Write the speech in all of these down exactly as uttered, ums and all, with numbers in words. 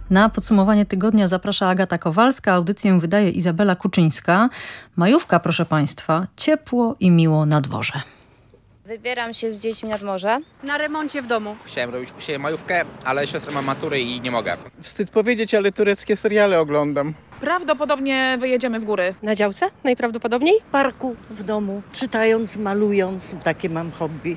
Na podsumowanie tygodnia zaprasza Agata Kowalska, audycję wydaje Izabela Kuczyńska. Majówka, proszę Państwa, ciepło i miło na dworze. Wybieram się z dziećmi nad morze. Na remoncie w domu. Chciałem robić u siebie majówkę, ale siostra ma matury i nie mogę. Wstyd powiedzieć, ale tureckie seriale oglądam. Prawdopodobnie wyjedziemy w góry. Na działce najprawdopodobniej? W parku, w domu, czytając, malując. Takie mam hobby.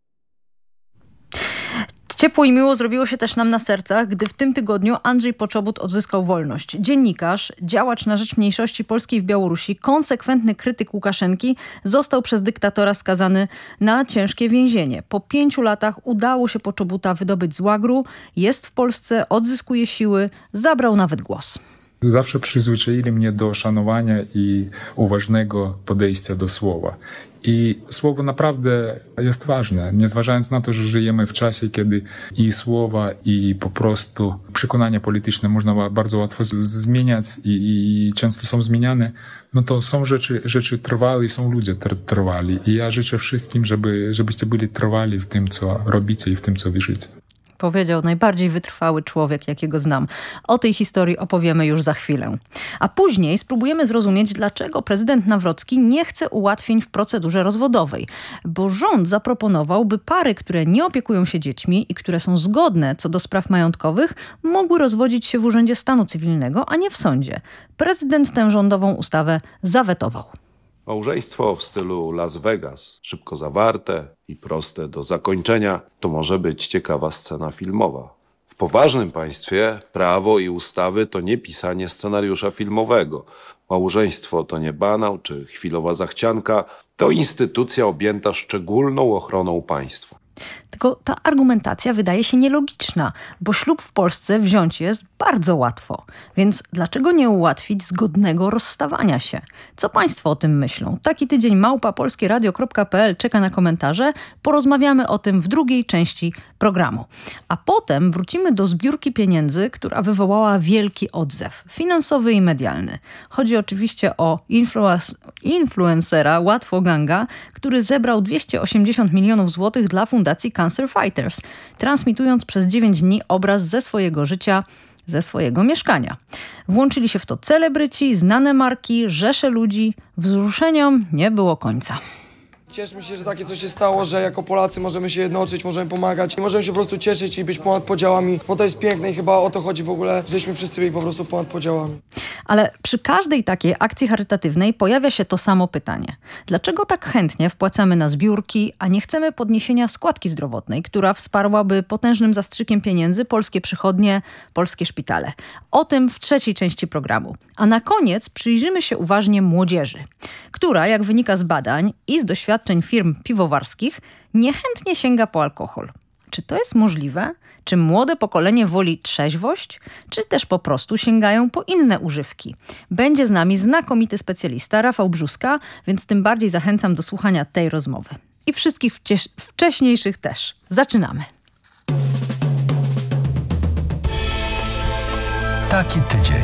Ciepło i miło zrobiło się też nam na sercach, gdy w tym tygodniu Andrzej Poczobut odzyskał wolność. Dziennikarz, działacz na rzecz mniejszości polskiej w Białorusi, konsekwentny krytyk Łukaszenki, został przez dyktatora skazany na ciężkie więzienie. Po pięciu latach udało się Poczobuta wydobyć z łagru, jest w Polsce, odzyskuje siły, zabrał nawet głos. Zawsze przyzwyczaili mnie do szanowania i uważnego podejścia do słowa. I słowo naprawdę jest ważne, nie zważając na to, że żyjemy w czasie, kiedy i słowa, i po prostu przekonania polityczne można bardzo łatwo z- zmieniać i, i często są zmieniane, no to są rzeczy, rzeczy trwałe i są ludzie tr- trwali. I ja życzę wszystkim, żeby, żebyście byli trwali w tym, co robicie i w tym, co wierzycie. Powiedział najbardziej wytrwały człowiek, jakiego znam. O tej historii opowiemy już za chwilę. A później spróbujemy zrozumieć, dlaczego prezydent Nawrocki nie chce ułatwień w procedurze rozwodowej. Bo rząd zaproponował, by pary, które nie opiekują się dziećmi i które są zgodne co do spraw majątkowych, mogły rozwodzić się w Urzędzie Stanu Cywilnego, a nie w sądzie. Prezydent tę rządową ustawę zawetował. Małżeństwo w stylu Las Vegas, szybko zawarte i proste do zakończenia, to może być ciekawa scena filmowa. W poważnym państwie prawo i ustawy to nie pisanie scenariusza filmowego. Małżeństwo to nie banał czy chwilowa zachcianka, to instytucja objęta szczególną ochroną państwa. Tylko ta argumentacja wydaje się nielogiczna, bo ślub w Polsce wziąć jest bardzo łatwo. Więc dlaczego nie ułatwić zgodnego rozstawania się? Co Państwo o tym myślą? Taki tydzień małpa polskieradio kropka pe el czeka na komentarze. Porozmawiamy o tym w drugiej części programu. A potem wrócimy do zbiórki pieniędzy, która wywołała wielki odzew finansowy i medialny. Chodzi oczywiście o influ- influencera Łatwo Ganga, który zebrał dwieście osiemdziesiąt milionów złotych dla Fundacji Cancer Fighters, transmitując przez dziewięć dni obraz ze swojego życia, ze swojego mieszkania. Włączyli się w to celebryci, znane marki, rzesze ludzi. Wzruszeniom nie było końca. Cieszmy się, że takie coś się stało, że jako Polacy możemy się jednoczyć, możemy pomagać. Możemy się po prostu cieszyć i być ponad podziałami, bo to jest piękne i chyba o to chodzi w ogóle, żeśmy wszyscy byli po prostu ponad podziałami. Ale przy każdej takiej akcji charytatywnej pojawia się to samo pytanie. Dlaczego tak chętnie wpłacamy na zbiórki, a nie chcemy podniesienia składki zdrowotnej, która wsparłaby potężnym zastrzykiem pieniędzy polskie przychodnie, polskie szpitale? O tym w trzeciej części programu. A na koniec przyjrzymy się uważnie młodzieży, która, jak wynika z badań i z doświadczeń firm piwowarskich, niechętnie sięga po alkohol. Czy to jest możliwe? Czy młode pokolenie woli trzeźwość, czy też po prostu sięgają po inne używki? Będzie z nami znakomity specjalista Rafał Brzuska, więc tym bardziej zachęcam do słuchania tej rozmowy. I wszystkich wcie- wcześniejszych też. Zaczynamy. Taki tydzień.